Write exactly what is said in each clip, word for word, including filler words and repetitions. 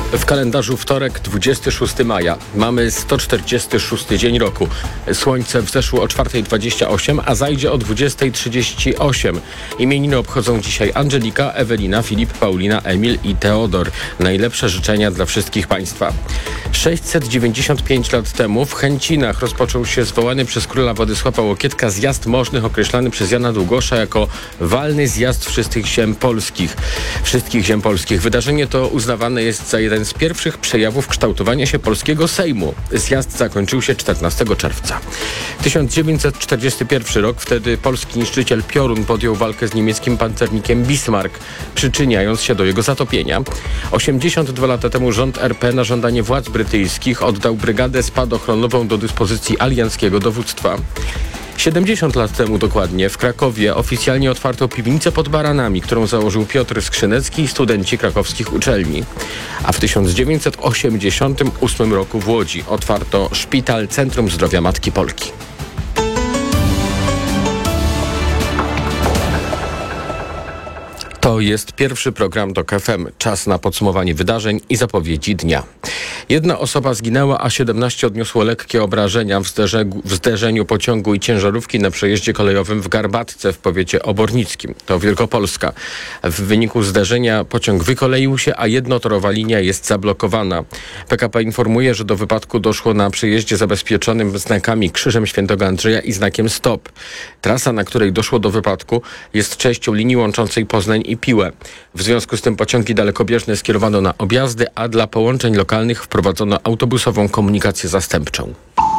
W kalendarzu wtorek, dwudziestego szóstego maja. Mamy sto czterdziesty szósty dzień roku. Słońce wzeszło o czwarta dwadzieścia osiem, a zajdzie o dwudziesta trzydzieści osiem. Imieniny obchodzą dzisiaj Angelika, Ewelina, Filip, Paulina, Emil i Teodor. Najlepsze życzenia dla wszystkich Państwa. sześćset dziewięćdziesiąt pięć lat temu w Chęcinach rozpoczął się zwołany przez króla Władysława Łokietka zjazd możnych, określany przez Jana Długosza jako walny zjazd wszystkich ziem polskich. Wszystkich ziem polskich. Wydarzenie to uznawane jest za jeden z pierwszych przejawów kształtowania się polskiego Sejmu. Zjazd zakończył się czternastego czerwca. tysiąc dziewięćset czterdziesty pierwszy rok. Wtedy polski niszczyciel Piorun podjął walkę z niemieckim pancernikiem Bismarck, przyczyniając się do jego zatopienia. osiemdziesiąt dwa lata temu rząd R P na żądanie władz brytyjskich oddał brygadę spadochronową do dyspozycji alianckiego dowództwa. siedemdziesiąt lat temu dokładnie w Krakowie oficjalnie otwarto piwnicę pod Baranami, którą założył Piotr Skrzynecki i studenci krakowskich uczelni. A w tysiąc dziewięćset osiemdziesiątym ósmym roku w Łodzi otwarto Szpital Centrum Zdrowia Matki Polki. To jest pierwszy program TOK F M. Czas na podsumowanie wydarzeń i zapowiedzi dnia. Jedna osoba zginęła, a siedemnaście odniosło lekkie obrażenia w, zderzegu, w zderzeniu pociągu i ciężarówki na przejeździe kolejowym w Garbatce w powiecie obornickim. To Wielkopolska. W wyniku zderzenia pociąg wykoleił się, a jednotorowa linia jest zablokowana. P K P informuje, że do wypadku doszło na przejeździe zabezpieczonym znakami Krzyżem Świętego Andrzeja i znakiem STOP. Trasa, na której doszło do wypadku, jest częścią linii łączącej Poznań i Piłę. W związku z tym pociągi dalekobieżne skierowano na objazdy, a dla połączeń lokalnych wprowadzono autobusową komunikację zastępczą.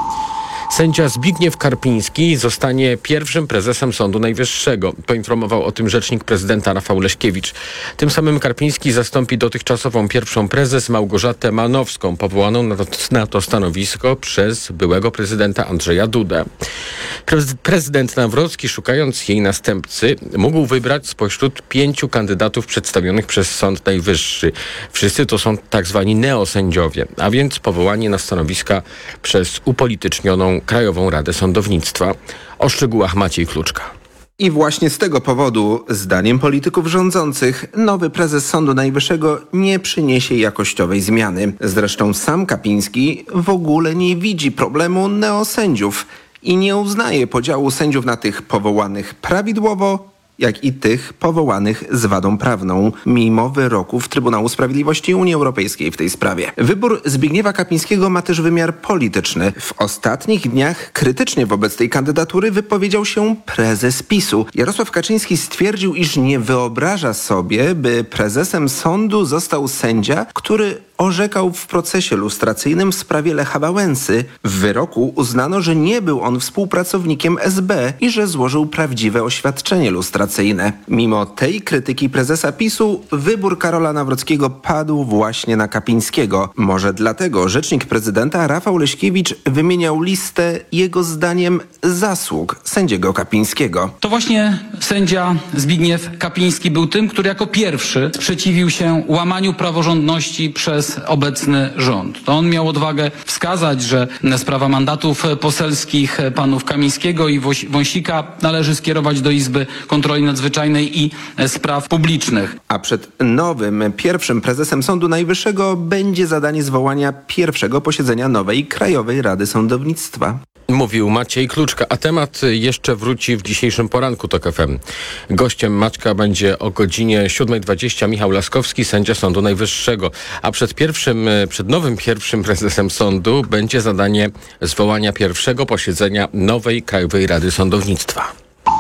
Sędzia Zbigniew Karpiński zostanie pierwszym prezesem Sądu Najwyższego. Poinformował o tym rzecznik prezydenta Rafał Leśkiewicz. Tym samym Karpiński zastąpi dotychczasową pierwszą prezes Małgorzatę Manowską, powołaną na to, na to stanowisko przez byłego prezydenta Andrzeja Dudę. Prez, prezydent Nawrocki, szukając jej następcy, mógł wybrać spośród pięciu kandydatów przedstawionych przez Sąd Najwyższy. Wszyscy to są tak zwani neosędziowie, a więc powołani na stanowiska przez upolitycznioną Krajową Radę Sądownictwa. O szczegółach Maciej Kluczka. I właśnie z tego powodu, zdaniem polityków rządzących, nowy prezes Sądu Najwyższego nie przyniesie jakościowej zmiany. Zresztą sam Kapiński w ogóle nie widzi problemu neosędziów i nie uznaje podziału sędziów na tych powołanych prawidłowo, jak i tych powołanych z wadą prawną, mimo wyroków Trybunału Sprawiedliwości Unii Europejskiej w tej sprawie. Wybór Zbigniewa Kapińskiego ma też wymiar polityczny. W ostatnich dniach krytycznie wobec tej kandydatury wypowiedział się prezes PiSu. Jarosław Kaczyński stwierdził, iż nie wyobraża sobie, by prezesem sądu został sędzia, który orzekał w procesie lustracyjnym w sprawie Lecha Wałęsy. W wyroku uznano, że nie był on współpracownikiem S B i że złożył prawdziwe oświadczenie lustracyjne. Mimo tej krytyki prezesa PiSu wybór Karola Nawrockiego padł właśnie na Kapińskiego. Może dlatego rzecznik prezydenta Rafał Leśkiewicz wymieniał listę jego zdaniem zasług sędziego Kapińskiego. To właśnie sędzia Zbigniew Kapiński był tym, który jako pierwszy sprzeciwił się łamaniu praworządności przez obecny rząd. To on miał odwagę wskazać, że sprawa mandatów poselskich panów Kamińskiego i Wąsika należy skierować do Izby Kontroli Nadzwyczajnej i Spraw Publicznych. A przed nowym pierwszym prezesem Sądu Najwyższego będzie zadanie zwołania pierwszego posiedzenia nowej Krajowej Rady Sądownictwa. Mówił Maciej Kluczka, a temat jeszcze wróci w dzisiejszym poranku TOK F M. Gościem Maćka będzie o godzinie siódma dwadzieścia Michał Laskowski, sędzia Sądu Najwyższego. A przed pierwszym, przed nowym pierwszym prezesem sądu będzie zadanie zwołania pierwszego posiedzenia nowej Krajowej Rady Sądownictwa.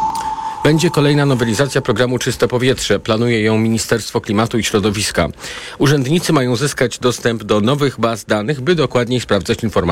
Będzie kolejna nowelizacja programu Czyste Powietrze. Planuje ją Ministerstwo Klimatu i Środowiska. Urzędnicy mają zyskać dostęp do nowych baz danych, by dokładniej sprawdzać informacje